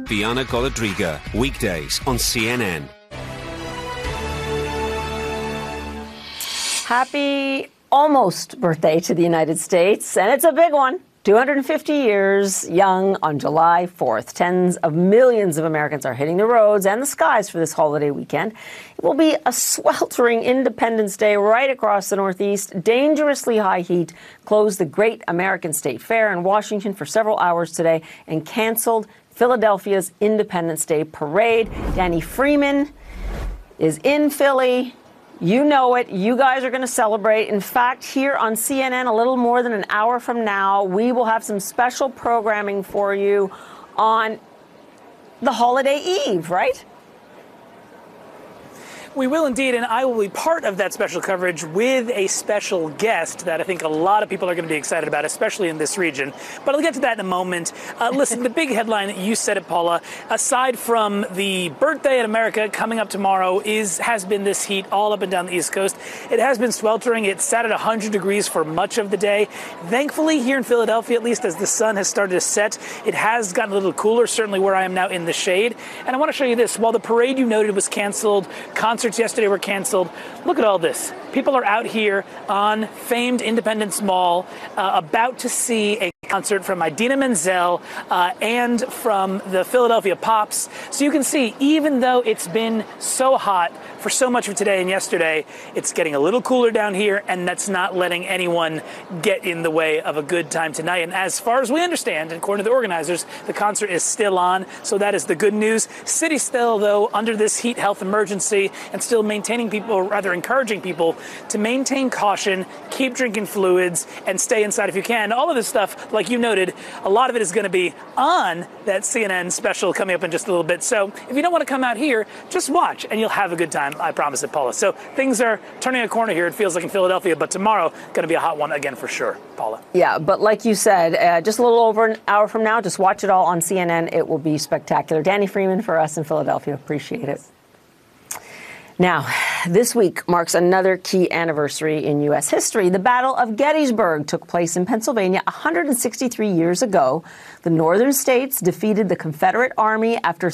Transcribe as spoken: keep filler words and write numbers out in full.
Bianca Golodriga, weekdays on C N N. Happy almost birthday to the United States, and it's a big one. two hundred fifty years young on July fourth. Tens of millions of Americans are hitting the roads and the skies for this holiday weekend. It will be a sweltering Independence Day right across the Northeast. Dangerously high heat closed the Great American State Fair in Washington for several hours today and canceled Philadelphia's Independence Day parade. Danny Freeman is in Philly. You know it. You guys are going to celebrate. In fact, here on C N N, a little more than an hour from now, we will have some special programming for you on the holiday eve, right? We will indeed, and I will be part of that special coverage with a special guest that I think a lot of people are going to be excited about, especially in this region. But I'll get to that in a moment. Uh, listen, the big headline, you said it, Paula, aside from the birthday in America coming up tomorrow, is has been this heat all up and down the East Coast. It has been sweltering. It sat at one hundred degrees for much of the day. Thankfully, here in Philadelphia, at least as the sun has started to set, it has gotten a little cooler, certainly where I am now in the shade. And I want to show you this. While the parade you noted was canceled, concerts yesterday were canceled. Look at all this. People are out here on famed Independence Mall uh, about to see a concert from Idina Menzel uh, and from the Philadelphia Pops. So you can see, even though it's been so hot for so much of today and yesterday, it's getting a little cooler down here, and that's not letting anyone get in the way of a good time tonight. And as far as we understand, according to the organizers, the concert is still on, so that is the good news. City still, though, under this heat health emergency, and still maintaining people, or rather encouraging people, to maintain caution, keep drinking fluids, and stay inside if you can. All of this stuff, like you noted, a lot of it is going to be on that C N N special coming up in just a little bit. So if you don't want to come out here, just watch, and you'll have a good time. I promise it, Paula. So things are turning a corner here, it feels like, in Philadelphia, but tomorrow going to be a hot one again for sure, Paula. Yeah, but like you said, uh, just a little over an hour from now, just watch it all on C N N. It will be spectacular. Danny Freeman for us in Philadelphia. Appreciate it. Now, this week marks another key anniversary in U S history. The Battle of Gettysburg took place in Pennsylvania one hundred sixty-three years ago. The northern states defeated the Confederate Army after